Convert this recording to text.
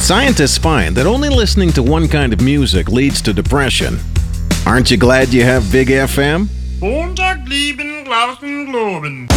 Scientists find that only listening to one kind of music leads to depression. Aren't you glad you have Big FM? Montag lieben Glauben globen.